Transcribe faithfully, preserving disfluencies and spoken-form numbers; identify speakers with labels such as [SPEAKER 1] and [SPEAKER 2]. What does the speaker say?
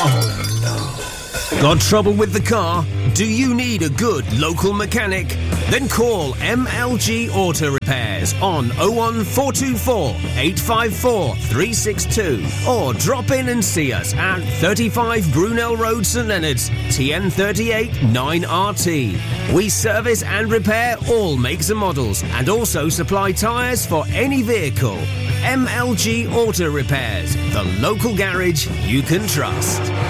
[SPEAKER 1] Oh no. Got trouble with the car? Do you need a good local mechanic? Then call M L G Auto Repairs on oh one four two four, eight five four, three six two or drop in and see us at thirty-five Brunel Road, St Leonard's, T N thirty-eight nine R T. We service and repair all makes and models and also supply tyres for any vehicle. M L G Auto Repairs, the local garage you can trust.